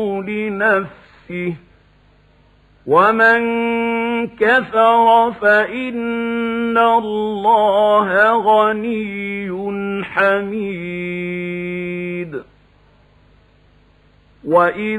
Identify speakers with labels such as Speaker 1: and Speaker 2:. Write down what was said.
Speaker 1: لنفسه ومن كفر فإن الله غني حميد. وإذ